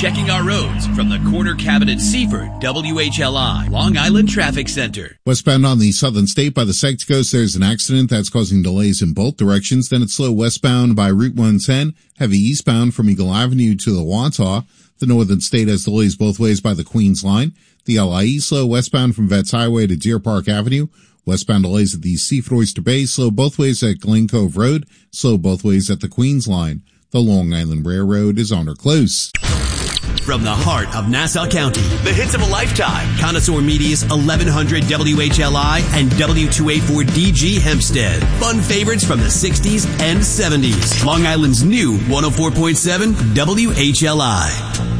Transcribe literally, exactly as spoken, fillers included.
checking our roads from the Corner Cabinet Seaford W H L I Long Island Traffic Center. Westbound on the Southern State by the Sector Coast, there's an accident that's causing delays in both directions. Then it's slow westbound by Route one ten, heavy eastbound from Eagle Avenue to the Wantagh. The Northern State has delays both ways by the Queens Line. The L I E slow westbound from Vets Highway to Deer Park Avenue. Westbound delays at the Seaford Oyster Bay, slow both ways at Glen Cove Road, slow both ways at the Queens Line. The Long Island Railroad is on or close. From the heart of Nassau County, the hits of a lifetime. Connoisseur Media's eleven hundred W H L I and W two eighty-four D G Hempstead. Fun favorites from the sixties and seventies. Long Island's new one oh four point seven W H L I.